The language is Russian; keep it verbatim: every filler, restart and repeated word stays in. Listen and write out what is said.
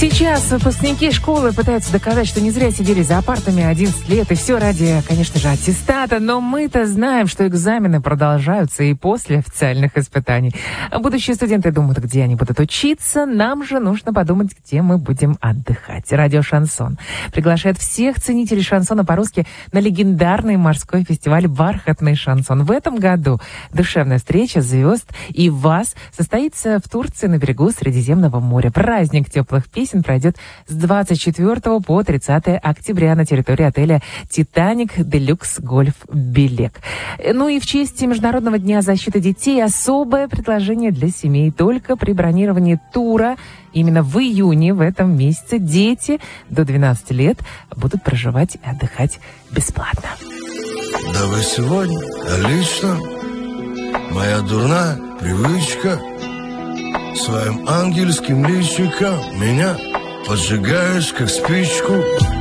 Сейчас выпускники школы пытаются доказать, что не зря сидели за партами одиннадцать лет, и все ради, конечно же, аттестата, но мы-то знаем, что экзамены продолжаются и после официальных испытаний. Будущие студенты думают, где они будут учиться, нам же нужно подумать, где мы будем отдыхать. Радио «Шансон» приглашает всех ценителей шансона по-русски на легендарный морской фестиваль «Бархатный шансон». В этом году душевная встреча звезд и вас состоится в Турции на берегу Средиземного моря. Праздник теплых песен пройдет с двадцать четвёртого по тридцатое октября на территории отеля «Титаник Делюкс Гольф Белек». Ну и в честь Международного дня защиты детей особое предложение для семей. Только при бронировании тура именно в июне в этом месяце дети до двенадцати лет будут проживать и отдыхать бесплатно. Давай сегодня, а лично моя дурная привычка своим ангельским личиком меня поджигаешь, как спичку.